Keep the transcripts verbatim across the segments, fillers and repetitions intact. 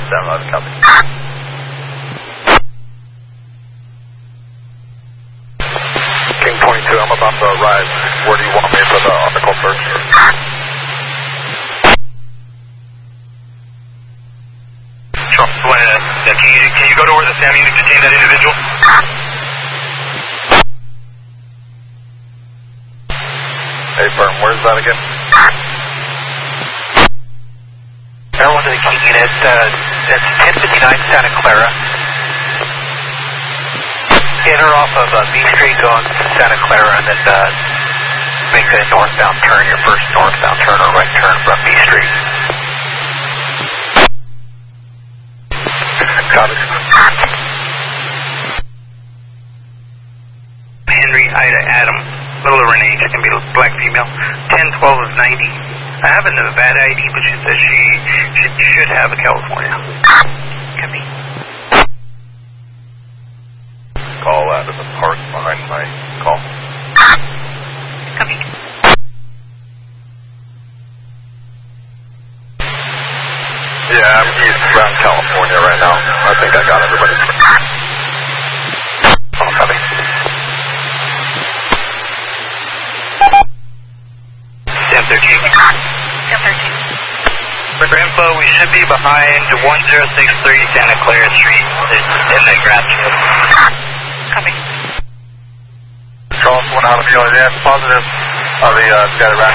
seven eleven, copy. King twenty-two, I'm about to arrive. Where do you want me for the article first? Trump, when, uh, can, you, can you go to where the SAM unit detained that individual? Hey, firm, where's that again? Everyone to the King unit, uh, that's ten fifty-nine Santa Clara. Get her off of uh, B Street going to Santa Clara and then uh, make a northbound turn, your first northbound turn or right turn from B Street. Got it. Henry Ida Adam, little of Renee, she can be a black female. ten twelve is ninety. I have a Nevada I D, but she says she, she should have a California. Copy. Call out of the park behind my call. Copy. Yeah, I'm eastbound California right now. I think I got everybody. Oh, copy. Sam thirteen. Sam thirteen. For info, we should be behind one zero six three Santa Clara Street in the grass field. Copy. Charles, one out of the yeah, positive of the uh, scatter rack.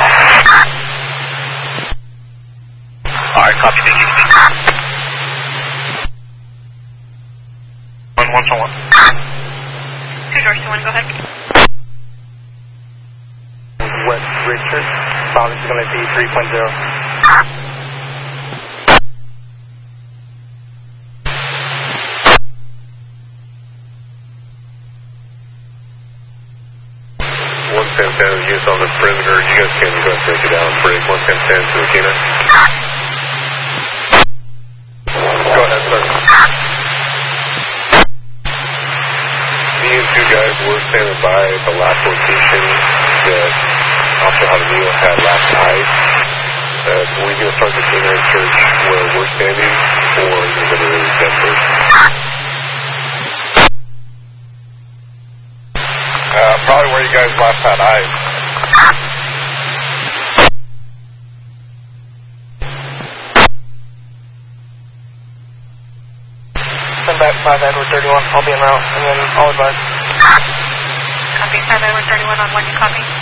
Alright, copy, thank you. One, one, one, one. Two doors to one, go ahead. West Richard, probably going to be three point zero. one ten ten use on the perimeter. You guys can go and break it down. Break one ten ten to the Kina. Go ahead, sir. Me and two guys were standing by at the last location that Officer Jaramillo had last night. Uh, we're going to start the Kina search where we're standing, or we're going to release them first. Uh, probably where you guys last had eyes. Send back five Edward thirty-one, I'll be en route, and then I'll advise. Copy, five Edward thirty-one on one, you copy?